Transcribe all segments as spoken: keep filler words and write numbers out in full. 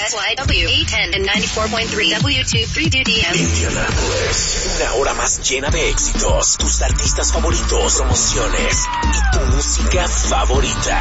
S Y W A ten and ninety-four point three W twenty-three D D M. Indianapolis, una hora más llena de éxitos, tus artistas favoritos, promociones y tu música favorita.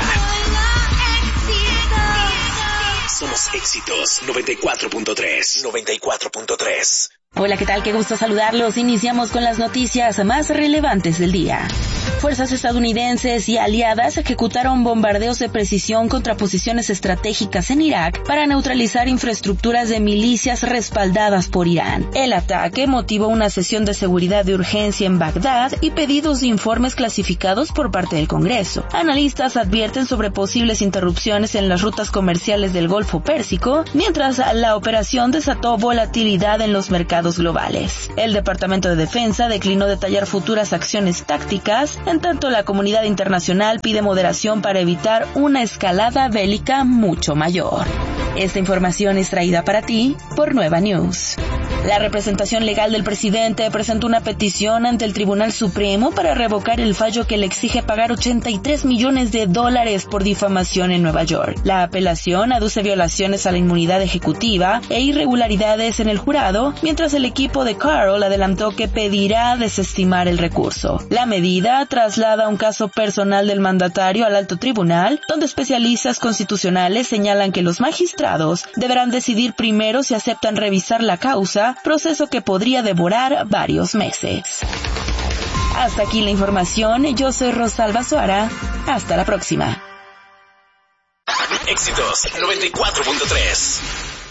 Somos Éxitos noventa y cuatro punto tres. noventa y cuatro punto tres. Hola, ¿qué tal? Qué gusto saludarlos. Iniciamos con las noticias más relevantes del día. Fuerzas estadounidenses y aliadas ejecutaron bombardeos de precisión contra posiciones estratégicas en Irak para neutralizar infraestructuras de milicias respaldadas por Irán. El ataque motivó una sesión de seguridad de urgencia en Bagdad y pedidos de informes clasificados por parte del Congreso. Analistas advierten sobre posibles interrupciones en las rutas comerciales del Golfo Pérsico, mientras la operación desató volatilidad en los mercados globales. El Departamento de Defensa declinó detallar futuras acciones tácticas, en tanto la comunidad internacional pide moderación para evitar una escalada bélica mucho mayor. Esta información es traída para ti por Nueva News. La representación legal del presidente presentó una petición ante el Tribunal Supremo para revocar el fallo que le exige pagar ochenta y tres millones de dólares por difamación en Nueva York. La apelación aduce violaciones a la inmunidad ejecutiva e irregularidades en el jurado, mientras el equipo de Carroll adelantó que pedirá desestimar el recurso. La medida traslada un caso personal del mandatario al alto tribunal, donde especialistas constitucionales señalan que los magistrados deberán decidir primero si aceptan revisar la causa, proceso que podría devorar varios meses. Hasta aquí la información. Yo soy Rosalba Suara. Hasta la próxima. Éxitos noventa y cuatro punto tres.